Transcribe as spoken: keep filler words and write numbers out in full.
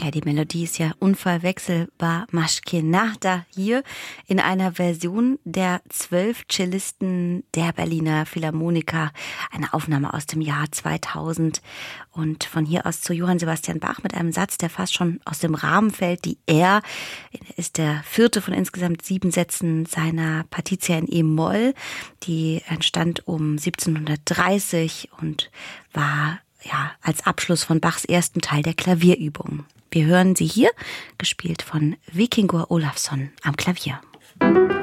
Ja, die Melodie ist ja unverwechselbar. Maschkenachta hier in einer Version der zwölf Cellisten der Berliner Philharmoniker. Eine Aufnahme aus dem Jahr zweitausend. Und von hier aus zu Johann Sebastian Bach mit einem Satz, der fast schon aus dem Rahmen fällt. Die Er ist der vierte von insgesamt sieben Sätzen seiner Partitia in E-Moll. Die entstand um siebzehnhundertdreißig und war ja als Abschluss von Bachs ersten Teil der Klavierübung. Wir hören sie hier, gespielt von Víkingur Ólafsson am Klavier.